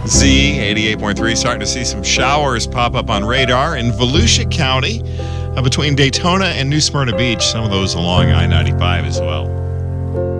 Z88.3, starting to see some showers pop up on radar in Volusia County between Daytona and New Smyrna Beach. Some of those along I-95 as well.